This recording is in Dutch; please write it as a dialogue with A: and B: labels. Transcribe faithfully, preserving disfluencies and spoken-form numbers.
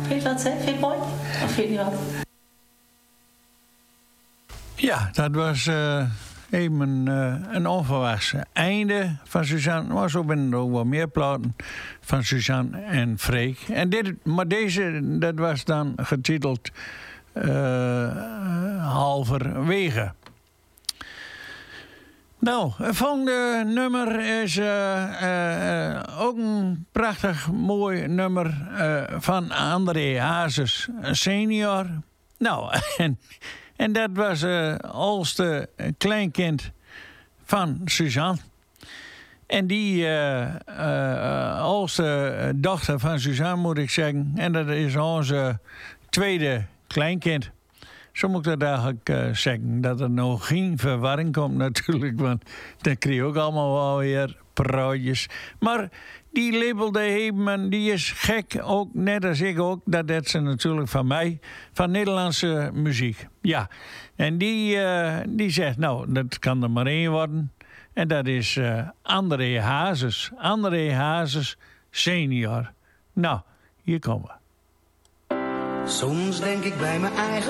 A: Vind je wat, hè? Vind je het mooi? Of vind je niet wat?
B: Ja, dat was uh, even een, uh, een onverwachts einde van Suzanne. Maar zo ben er ook wel meer platen van Suzanne en Freek. En dit, maar deze, dat was dan getiteld uh, Halverwege. Nou, het volgende nummer is uh, uh, ook een prachtig mooi nummer uh, van André Hazes senior. Nou, en, en dat was het uh, oudste kleinkind van Suzanne. En die uh, uh, oudste dochter van Suzanne, moet ik zeggen. En dat is onze tweede kleinkind. Zo moet ik dat eigenlijk uh, zeggen. Dat er nog geen verwarring komt natuurlijk. Want dan krijg je ook allemaal wel weer praatjes. Maar die labelde Heeman, die is gek. Ook net als ik ook. Dat deed ze natuurlijk van mij. Van Nederlandse muziek. Ja. En die, uh, die zegt, nou, dat kan er maar één worden. En dat is uh, André Hazes. André Hazes senior. Nou, hier komen we.
C: Soms denk ik bij mijn eigen